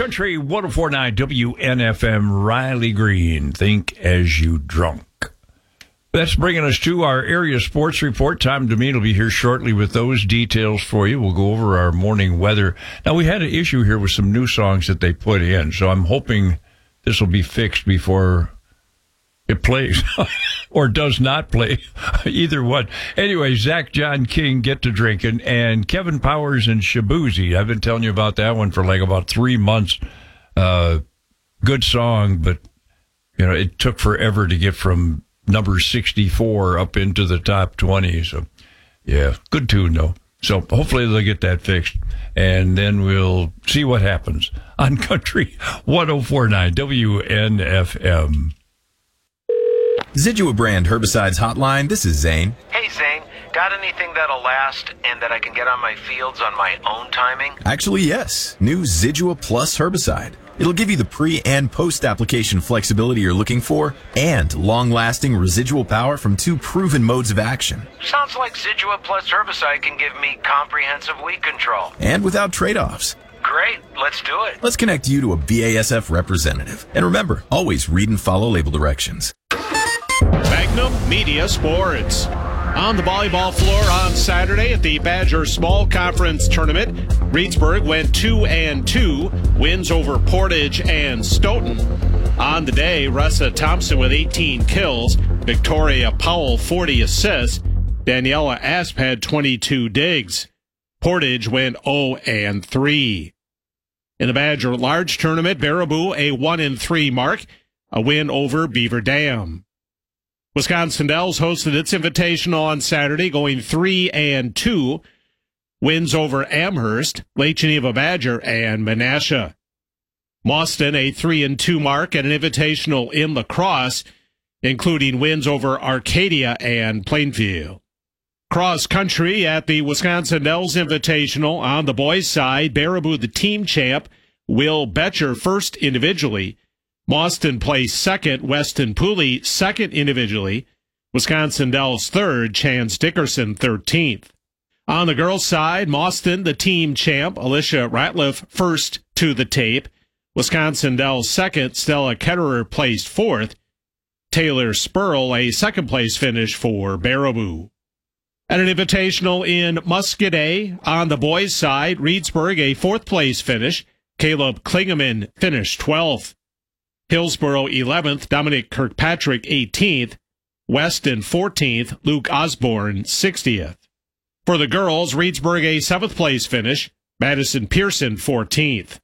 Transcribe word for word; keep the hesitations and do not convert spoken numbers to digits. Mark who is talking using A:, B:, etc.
A: Country one oh four point nine W N F M, Riley Green, Think As You Drunk. That's bringing us to our area sports report. Tom Demeen will be here shortly with those details for you. We'll go over our morning weather. Now, we had an issue here with some new songs that they put in, so I'm hoping this will be fixed before it plays or does not play. Either one. Anyway, Zach John King, Get to Drinking, and Kevin Powers and Shabuzi. I've been telling you about that one for like about three months. Uh, good song, but, you know, it took forever to get from number sixty-four up into the top twenty. So, yeah, good tune, though. So hopefully they'll get that fixed, and then we'll see what happens on Country one oh four point nine W N F M.
B: Zidua brand herbicides hotline. This is Zane.
C: Hey, Zane. Got anything that'll last and that I can get on my fields on my own timing?
B: Actually, yes. New Zidua Plus herbicide. It'll give you the pre- and post-application flexibility you're looking for and long-lasting residual power from two proven modes of action.
C: Sounds like Zidua Plus herbicide can give me comprehensive weed control.
B: And without trade-offs.
C: Great. Let's do it.
B: Let's connect you to a B A S F representative. And remember, always read and follow label directions.
D: Magnum Media Sports. On the volleyball floor on Saturday at the Badger Small Conference Tournament, Reedsburg went two and two, wins over Portage and Stoughton. On the day, Ressa Thompson with eighteen kills, Victoria Powell forty assists, Daniela Asp had twenty-two digs. Portage went oh and three. In the Badger Large Tournament, Baraboo a one and three mark, a win over Beaver Dam. Wisconsin Dells hosted its Invitational on Saturday, going three and two. Wins over Amherst, Lake Geneva Badger, and Menasha. Mauston a three and two mark at an Invitational in lacrosse, including wins over Arcadia and Plainfield. Cross country at the Wisconsin Dells Invitational on the boys' side, Baraboo the team champ, Will Betcher first individually. Mauston placed second, Weston Pooley second individually, Wisconsin Dells third, Chance Dickerson thirteenth. On the girls' side, Mauston, the team champ, Alicia Ratliff first to the tape, Wisconsin Dells second, Stella Ketterer placed fourth, Taylor Spurl a second-place finish for Baraboo. At an Invitational in Muscadet, on the boys' side, Reedsburg a fourth-place finish, Caleb Klingeman finished twelfth. Hillsboro eleventh, Dominic Kirkpatrick eighteenth, Weston fourteenth, Luke Osborne sixtieth. For the girls, Reedsburg a seventh place finish, Madison Pearson fourteenth.